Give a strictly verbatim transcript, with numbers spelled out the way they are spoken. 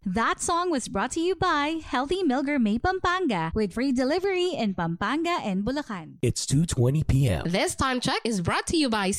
That song was brought to you by Healthy Meal Gourmet Pampanga with free delivery in Pampanga and Bulacan. It's two twenty p.m. This time check is brought to you by